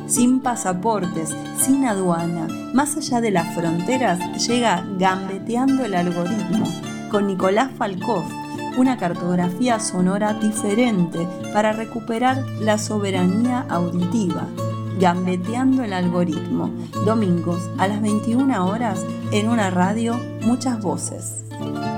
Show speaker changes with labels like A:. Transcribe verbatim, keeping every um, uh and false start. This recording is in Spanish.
A: sin pasaportes, sin aduana, más allá de las fronteras, llega Gambeteando el algoritmo, con Nicolás Falcoff, una cartografía sonora diferente para recuperar la soberanía auditiva. Gambeteando el algoritmo, domingos a las veintiuna horas en una radio, muchas voces.